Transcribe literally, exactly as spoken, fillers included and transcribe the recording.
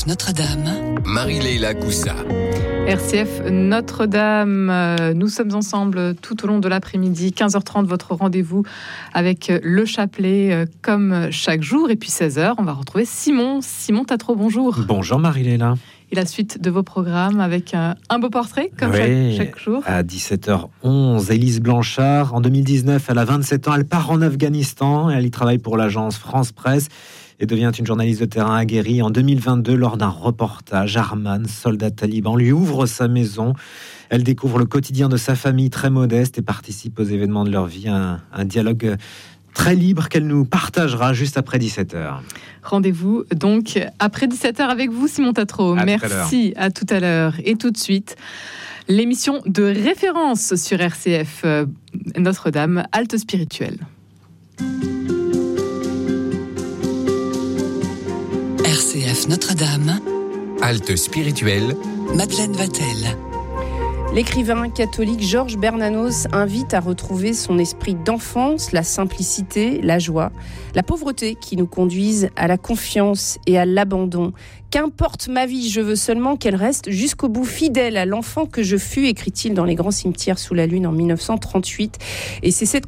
F Notre-Dame, Marie-Leila Coussa. R C F Notre-Dame, nous sommes ensemble tout au long de l'après-midi, quinze heures trente, votre rendez-vous avec le chapelet comme chaque jour. Et puis seize heures, on va retrouver Simon. Simon Tatro, bonjour. Bonjour Marie-Leila. Et la suite de vos programmes avec un, un beau portrait comme oui, chaque, chaque jour. À dix-sept heures onze, Élise Blanchard, en deux mille dix-neuf, elle a vingt-sept ans, elle part en Afghanistan, elle y travaille pour l'agence France Presse et devient une journaliste de terrain aguerrie. En deux mille vingt-deux, lors d'un reportage, Arman, soldat taliban, lui ouvre sa maison. Elle découvre le quotidien de sa famille très modeste et participe aux événements de leur vie. Un, un dialogue très libre qu'elle nous partagera juste après dix-sept heures. Rendez-vous donc après dix-sept heures avec vous, Simon Tatro. À Merci, à tout à l'heure. Et tout de suite, l'émission de référence sur R C F euh, Notre-Dame, Halte Spirituelle. R C F Notre-Dame, Halte Spirituelle, Madeleine Vatel. L'écrivain catholique Georges Bernanos invite à retrouver son esprit d'enfance, la simplicité, la joie, la pauvreté qui nous conduisent à la confiance et à l'abandon. Qu'importe ma vie, je veux seulement qu'elle reste jusqu'au bout fidèle à l'enfant que je fus, écrit-il dans Les Grands Cimetières sous la Lune en dix-neuf cent trente-huit. Et c'est cette